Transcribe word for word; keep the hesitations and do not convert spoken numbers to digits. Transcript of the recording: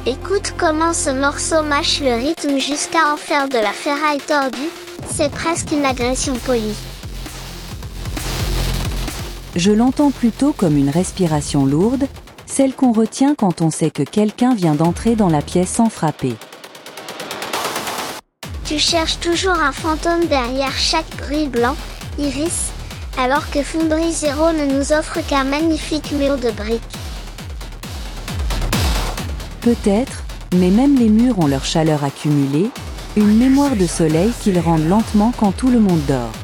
Écoute comment ce morceau mâche le rythme jusqu'à en faire de la ferraille tordue, c'est presque une agression polie. Je l'entends plutôt comme une respiration lourde, celle qu'on retient quand on sait que quelqu'un vient d'entrer dans la pièce sans frapper. Tu cherches toujours un fantôme derrière chaque bruit blanc, Iris, alors que Fonderie Zéro ne nous offre qu'un magnifique mur de briques. Peut-être, mais même les murs ont leur chaleur accumulée, une mémoire de soleil qu'ils rendent lentement quand tout le monde dort.